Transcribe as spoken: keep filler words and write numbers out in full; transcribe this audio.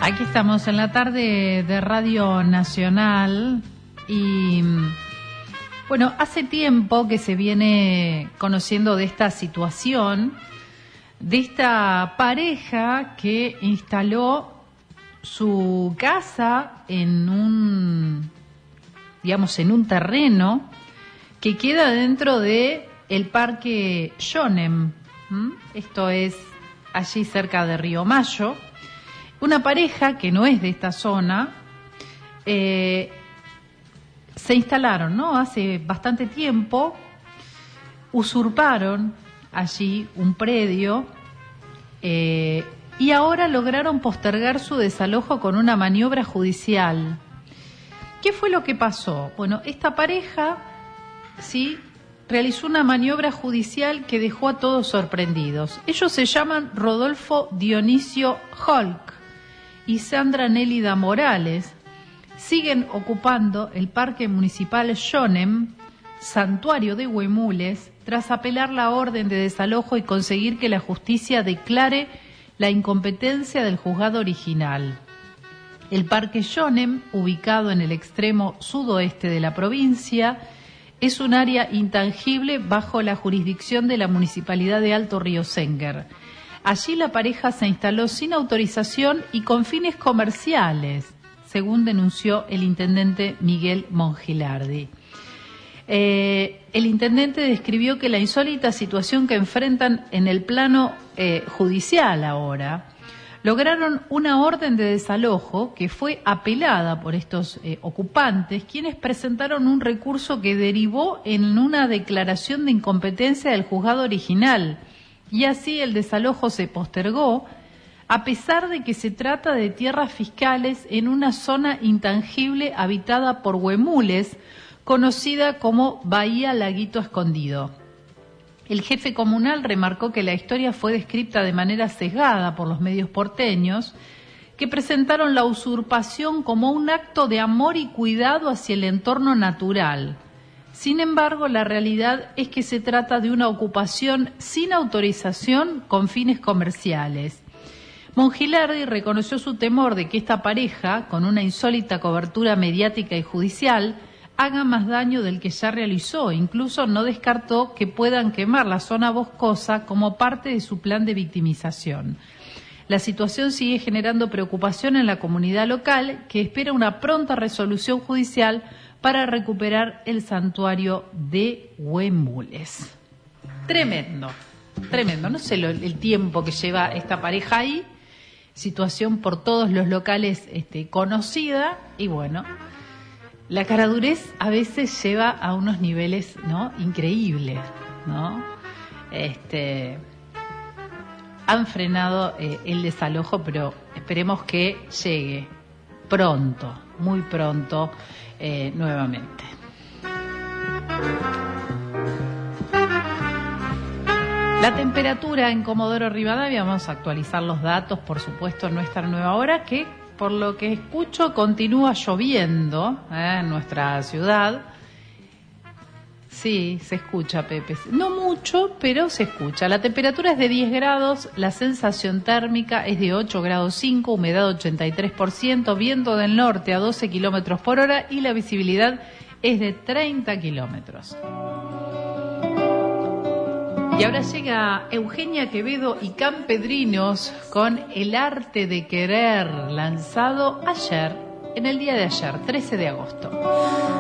Aquí estamos en la tarde de Radio Nacional y bueno, hace tiempo que se viene conociendo de esta situación, de esta pareja que instaló su casa en un, digamos, en un terreno que queda dentro de el Parque Shonem. ¿Mm? Esto es allí cerca de Río Mayo. Una pareja que no es de esta zona, eh, se instalaron, ¿no? Hace bastante tiempo, usurparon allí un predio eh, y ahora lograron postergar su desalojo con una maniobra judicial. ¿Qué fue lo que pasó? Bueno, esta pareja, sí, realizó una maniobra judicial que dejó a todos sorprendidos. Ellos se llaman Rodolfo Dionisio Holk y Sandra Nélida Morales. Siguen ocupando el Parque Municipal Shonem, santuario de huemules, tras apelar la orden de desalojo y conseguir que la justicia declare la incompetencia del juzgado original. El Parque Shonem, ubicado en el extremo sudoeste de la provincia, es un área intangible bajo la jurisdicción de la Municipalidad de Alto Río Senguer. Allí la pareja se instaló sin autorización y con fines comerciales, según denunció el intendente Miguel Mongilardi. Eh, el intendente describió que la insólita situación que enfrentan en el plano eh, judicial ahora, lograron una orden de desalojo que fue apelada por estos eh, ocupantes, quienes presentaron un recurso que derivó en una declaración de incompetencia del juzgado original. Y así el desalojo se postergó, a pesar de que se trata de tierras fiscales en una zona intangible habitada por huemules, conocida como Bahía Laguito Escondido. El jefe comunal remarcó que la historia fue descrita de manera sesgada por los medios porteños, que presentaron la usurpación como un acto de amor y cuidado hacia el entorno natural. Sin embargo, la realidad es que se trata de una ocupación sin autorización con fines comerciales. Mongilardi reconoció su temor de que esta pareja, con una insólita cobertura mediática y judicial, haga más daño del que ya realizó. Incluso no descartó que puedan quemar la zona boscosa como parte de su plan de victimización. La situación sigue generando preocupación en la comunidad local, que espera una pronta resolución judicial para recuperar el santuario de huemules. Tremendo, tremendo. No sé lo, el tiempo que lleva esta pareja ahí, situación por todos los locales este, conocida, y bueno, la caradurez a veces lleva a unos niveles, ¿no?, increíbles, ¿no? Este, han frenado eh, el desalojo, pero esperemos que llegue pronto, muy pronto, eh, nuevamente. La temperatura en Comodoro Rivadavia, vamos a actualizar los datos, por supuesto, en nuestra nueva hora, que por lo que escucho continúa lloviendo eh, en nuestra ciudad. Sí, se escucha, Pepe. No mucho, pero se escucha. La temperatura es de diez grados, la sensación térmica es de ocho grados cinco, humedad ochenta y tres por ciento, viento del norte a doce kilómetros por hora y la visibilidad es de treinta kilómetros. Y ahora llega Eugenia Quevedo y Campedrinos con El arte de querer, lanzado ayer, en el día de ayer, trece de agosto.